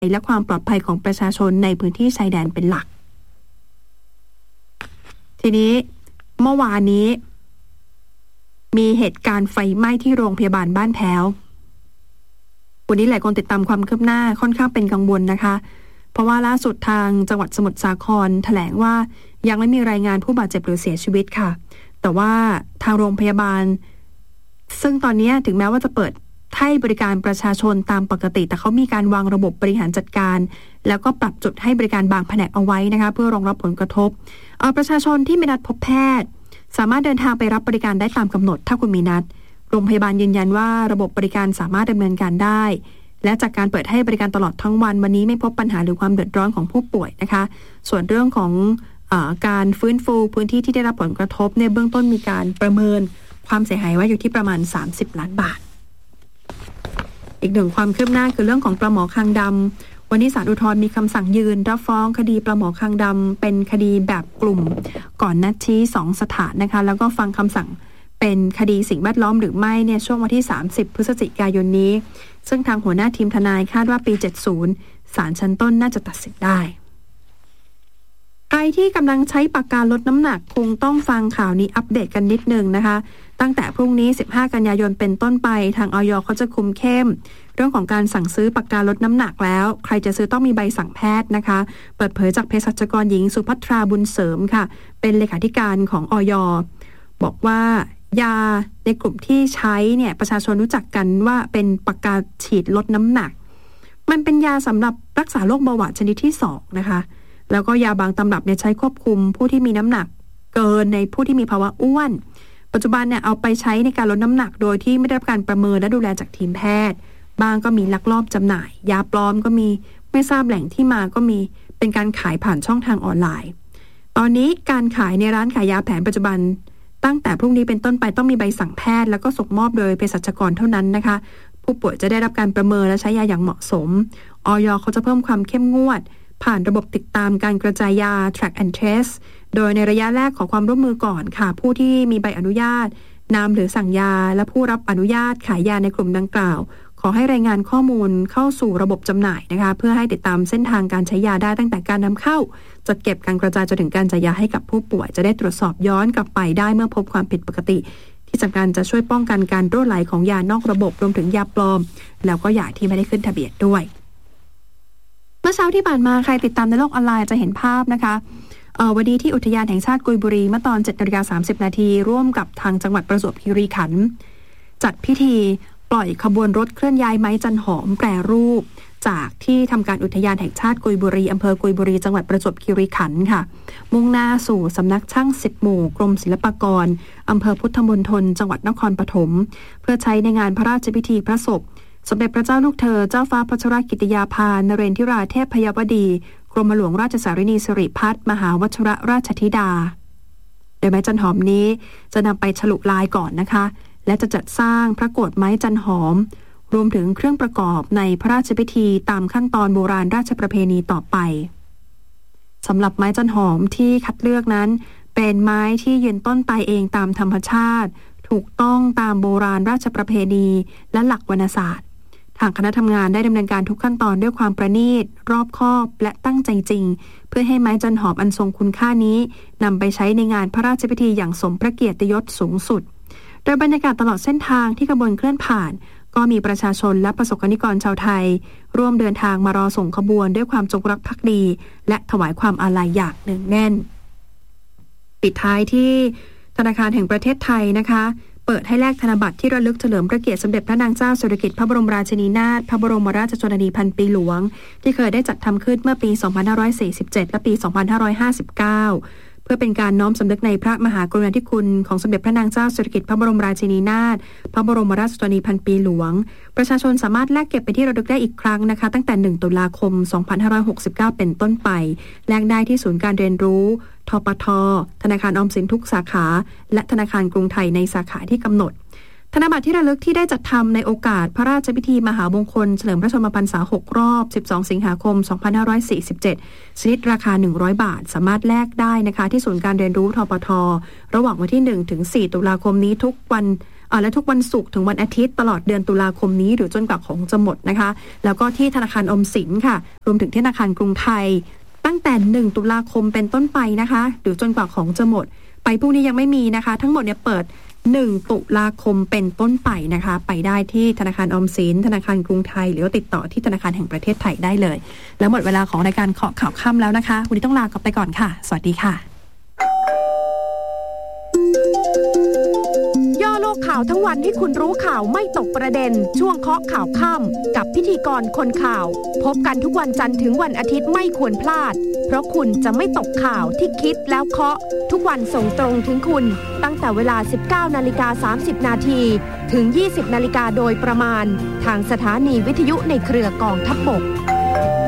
และความปลอดภัยของประชาชนในพื้นที่ชายแดนเป็นหลักทีนี้เมื่อวานนี้มีเหตุการณ์ไฟไหม้ที่โรงพยาบาลบ้านแพ้ววันนี้หลายคนติดตามความคืบหน้าค่อนข้างเป็นกังวลนะคะเพราะว่าล่าสุดทางจังหวัดสมุทรสาครแถลงว่ายังไม่มีรายงานผู้บาดเจ็บหรือเสียชีวิตค่ะแต่ว่าทางโรงพยาบาลซึ่งตอนนี้ถึงแม้ว่าจะเปิดให้บริการประชาชนตามปกติแต่เขามีการวางระบบบริหารจัดการแล้วก็ปรับจุดให้บริการบางแผนกเอาไว้นะคะเพื่อรองรับผลกระทบประชาชนที่ไม่นัดพบแพทย์สามารถเดินทางไปรับบริการได้ตามกำหนดถ้าคุณมีนัดโรงพยาบาลยืนยันว่าระบบบริการสามารถดำเนินการได้และจากการเปิดให้บริการตลอดทั้งวันนี้ไม่พบปัญหาหรือความเดือดร้อนของผู้ป่วยนะคะส่วนเรื่องของการฟื้นฟูพื้นที่ที่ได้รับผลกระทบในเบื้องต้นมีการประเมินความเสียหายไว้อยู่ที่ประมาณ30 ล้านบาทอีกหนึ่งความคืบหน้าคือเรื่องของปลาหมอคางดำวันนี้ศาลอุทธรณ์มีคำสั่งยืนรับฟ้องคดีปลาหมอคางดำเป็นคดีแบบกลุ่มก่อนนัดชี้2 สถานนะคะแล้วก็ฟังคำสั่งเป็นคดีสิ่งแวดล้อมหรือไม่เนี่ยช่วงวันที่30 พฤศจิกายนนี้ซึ่งทางหัวหน้าทีมทนายคาดว่าปี70ศาลชั้นต้นน่าจะตัดสินได้ใครที่กำลังใช้ปากกาลดน้ำหนักคงต้องฟังข่าวนี้อัปเดตกันนิดนึงนะคะตั้งแต่พรุ่งนี้15 กันยายนเป็นต้นไปทางอย.เขาจะคุมเข้มเรื่องของการสั่งซื้อปากกาลดน้ำหนักแล้วใครจะซื้อต้องมีใบสั่งแพทย์นะคะเปิดเผยจากเภสัชกรหญิงสุภัทราบุญเสริมค่ะเป็นเลขาธิการของอย.บอกว่ายาในกลุ่มที่ใช้เนี่ยประชาชนรู้จักกันว่าเป็นปากกาฉีดลดน้ำหนักมันเป็นยาสำหรับรักษาโรคเบาหวานชนิดที่2นะคะแล้วก็ยาบางตำรับเนี่ยใช้ควบคุมผู้ที่มีน้ำหนักเกินในผู้ที่มีภาวะอ้วนปัจจุบันเนี่ยเอาไปใช้ในการลดน้ำหนักโดยที่ไม่ได้รับการประเมินและดูแลจากทีมแพทย์บางก็มีลักลอบจำหน่ายยาปลอมก็มีไม่ทราบแหล่งที่มาก็มีเป็นการขายผ่านช่องทางออนไลน์ตอนนี้การขายในร้านขายยาแผนปัจจุบันตั้งแต่พรุ่งนี้เป็นต้นไปต้องมีใบสั่งแพทย์แล้วก็ส่งมอบโดยเภสัชกรเท่านั้นนะคะผู้ป่วยจะได้รับการประเมินและใช้ยาอย่างเหมาะสมอย.เขาจะเพิ่มความเข้มงวดผ่านระบบติดตามการกระจายยา track and trace โดยในระยะแรกขอความร่วมมือก่อนค่ะผู้ที่มีใบอนุญาตนำหรือสั่งยาและผู้รับอนุญาตขายยาในกลุ่มดังกล่าวขอให้รายงานข้อมูลเข้าสู่ระบบจำหน่ายนะคะเพื่อให้ติดตามเส้นทางการใช้ยาได้ตั้งแต่การนำเข้าจัดเก็บการกระจายจนถึงการจ่ายยาให้กับผู้ป่วยจะได้ตรวจสอบย้อนกลับไปได้เมื่อพบความผิดปกติที่สำคัญจะช่วยป้องกันการรั่วไหลของยานอกระบบรวมถึงยาปลอมแล้วก็ยาที่ไม่ได้ขึ้นทะเบียนด้วยเมื่อเช้าที่ผ่านมาใครติดตามในโลกออนไลน์จะเห็นภาพนะคะวันนี้ที่อุทยานแห่งชาติกุยบุรีเมื่อตอน 7:30 น.ร่วมกับทางจังหวัดประจวบคีรีขันธ์จัดพิธีปล่อยขบวนรถเคลื่อนย้ายไม้จันหอมแปรรูปจากที่ทำการอุทยานแห่งชาติกุยบุรีอำเภอกุยบุรีจังหวัดประจวบคีรีขันธ์ค่ะมุ่งหน้าสู่สำนักช่าง10 หมู่กรมศิลปากรอำเภอพุทธมณฑลจังหวัดนครปฐมเพื่อใช้ในงานพระราชพิธีพระศพสมเด็จพระเจ้าลูกเธอเจ้าฟ้าพัชรกิติยาภานเรนทิราเทพพยวดีกรมหลวงราชสารินีสิริพัฒน์มหาวชิรราชธิดาโดยไม้จันหอมนี้จะนำไปฉลุลายก่อนนะคะและจะจัดสร้างพระโกฐไม้จันหอมรวมถึงเครื่องประกอบในพระราชพิธีตามขั้นตอนโบราณราชประเพณีต่อไปสำหรับไม้จันหอมที่คัดเลือกนั้นเป็นไม้ที่ยืนต้นตายเองตามธรรมชาติถูกต้องตามโบราณราชประเพณีและหลักวรรณศาสตร์ทางคณะทำงานได้ดำเนินการทุกขั้นตอนด้วยความประณีตรอบคอบและตั้งใจจริงเพื่อให้ไม้จันหอมอันทรงคุณค่านี้นำไปใช้ในงานพระราชพิธีอย่างสมพระเกียรติยศสูงสุดโดยบรรยากาศตลอดเส้นทางที่ขบวนเคลื่อนผ่านก็มีประชาชนและประสบนิกรชาวไทยร่วมเดินทางมารอส่งขบวนด้วยความจงรักภักดีและถวายความอาลัยอย่างเนืองแน่นปิดท้ายที่ธนาคารแห่งประเทศไทยนะคะเปิดให้แลกธนบัตรที่ระลึกเฉลิมพระเกียรติสมเด็จพระนางเจ้าสิริกิติ์พระบรมราชินีนาถพระบรมราชชนนีพันปีหลวงที่เคยได้จัดทำขึ้นเมื่อปี 2547 และปี 2559 เพื่อเป็นการน้อมสำนึกในพระมหากรุณาธิคุณของสมเด็จพระนางเจ้าสิริกิติ์พระบรมราชินีนาถพระบรมราชชนนีพันปีหลวงประชาชนสามารถแลกเก็บเป็นที่ระลึกได้อีกครั้งนะคะตั้งแต่1 ตุลาคม 2569 เป็นต้นไปแลกได้ที่ศูนย์การเรียนรู้ทปท.ธนาคารออมสินทุกสาขาและธนาคารกรุงไทยในสาขาที่กำหนดธนบัตรที่ระลึกที่ได้จัดทำในโอกาสพระราชพิธีมหามงคลเฉลิมพระชนมพรรษา6 รอบ 12 สิงหาคม 2547 ชนิดราคา100 บาทสามารถแลกได้นะคะที่ศูนย์การเรียนรู้ทปท.ระหว่างวันที่ 1 ถึง 4 ตุลาคมนี้ทุกวันและทุกวันศุกร์ถึงวันอาทิตย์ตลอดเดือนตุลาคมนี้หรือจนกว่าของจะหมดนะคะแล้วก็ที่ธนาคารออมสินค่ะรวมถึงที่ธนาคารกรุงไทยตั้งแต่1ตุลาคมเป็นต้นไปนะคะหรือจนกว่าของจะหมดไปพรุ่งนี้ยังไม่มีนะคะทั้งหมดเนี่ยเปิด1ตุลาคมเป็นต้นไปนะคะไปได้ที่ธนาคารออมสินธนาคารกรุงไทยหรือว่าติดต่อที่ธนาคารแห่งประเทศไทยได้เลยแล้วหมดเวลาของรายการเคาะข่าวค่ำแล้วนะคะวันนี้ต้องลาไปก่อนค่ะสวัสดีค่ะย่อโลกข่าวทั้งวันให้คุณรู้ข่าวไม่ตกประเด็นช่วงเคาะข่าวค่ำกับพิธีกรคนข่าวพบกันทุกวันจันทร์ถึงวันอาทิตย์ไม่ควรพลาดเพราะคุณจะไม่ตกข่าวที่คิดแล้วเคาะทุกวันส่งตรงถึงคุณตั้งแต่เวลา 19:30 นาทีถึง 20 นาฬิกาโดยประมาณทางสถานีวิทยุในเครือกองทัพบก